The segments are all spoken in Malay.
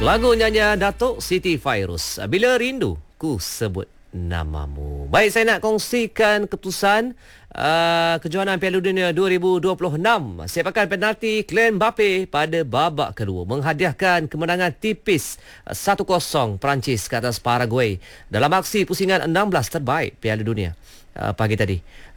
Lagu nyanyian Datuk Siti Fairuz, Bila Rindu Ku Sebut Namamu. Baik, saya nak kongsikan keputusan kejohanan Piala Dunia 2026. Sepakan penalti Kylian Mbappe pada babak kedua menghadiahkan kemenangan tipis 1-0 Perancis ke atas Paraguay dalam aksi pusingan 16 terbaik Piala Dunia pagi tadi.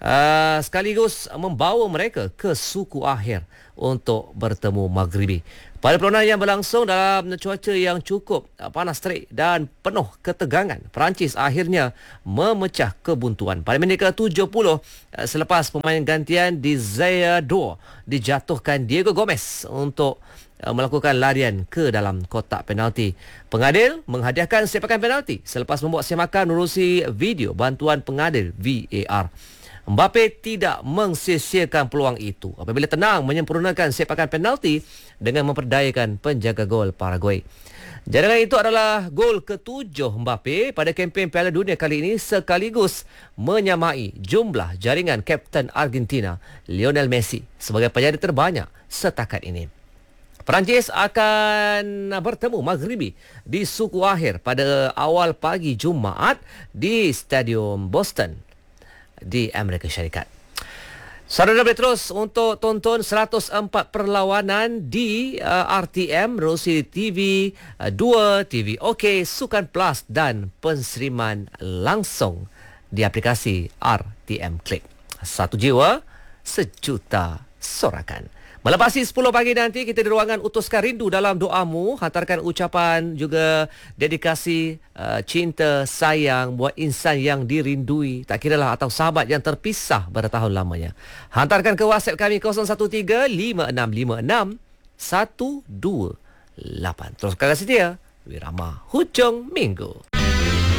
Sekaligus membawa mereka ke suku akhir untuk bertemu Maghribi. Pada perlawanan yang berlangsung dalam cuaca yang cukup panas terik dan penuh ketegangan, Perancis akhirnya memecah kebuntuan. Pada minit ke-70, selepas pemain gantian di Zayador dijatuhkan Diego Gomez untuk melakukan larian ke dalam kotak penalti. Pengadil menghadiahkan sepakan penalti selepas membuat semakan menerusi video bantuan pengadil VAR. Mbappe tidak mengsia-siakan peluang itu apabila tenang menyempurnakan sepakan penalti dengan memperdayakan penjaga gol Paraguay. Jaringan itu adalah gol ke-7 Mbappe pada kempen Piala Dunia kali ini, sekaligus menyamai jumlah jaringan Kapten Argentina Lionel Messi sebagai penjadi terbanyak setakat ini. Perancis akan bertemu Maghribi di suku akhir pada awal pagi Jumaat di Stadium Boston di Amerika Syarikat. Saudara boleh terus untuk tonton 104 perlawanan di RTM, Rosi TV 2, TV OK, Sukan Plus dan penseriman langsung di aplikasi RTM Klik. Satu jiwa, sejuta sorakan. Melepasi 10 pagi nanti, kita di ruangan Utuskan Rindu dalam doamu. Hantarkan ucapan juga dedikasi cinta, sayang buat insan yang dirindui, tak kiralah, atau sahabat yang terpisah bertahun lamanya. Hantarkan ke WhatsApp kami 0135656128. Terus kakak setia, Wirama Hujung Minggu.